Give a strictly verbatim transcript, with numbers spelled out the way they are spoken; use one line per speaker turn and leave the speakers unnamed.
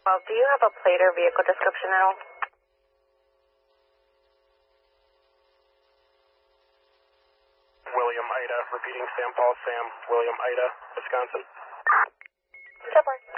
Well, do you have a plate or vehicle description at all?
William Ida, repeating Sam Paul Sam, William Ida, Wisconsin.
Subway.